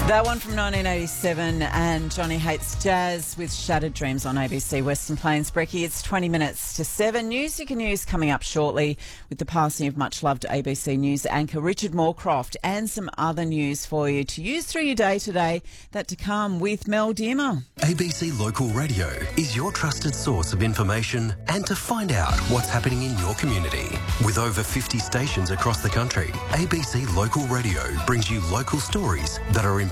That one from 1987 and Johnny Hates Jazz with Shattered Dreams on ABC Western Plains. Brecky, it's 20 minutes to 7. News you can use coming up shortly with the passing of much-loved ABC News anchor Richard Moorcroft and some other news for you to use through your day today. That to come with Mel Dearmer. ABC Local Radio is your trusted source of information and to find out what's happening in your community. With over 50 stations across the country, ABC Local Radio brings you local stories that are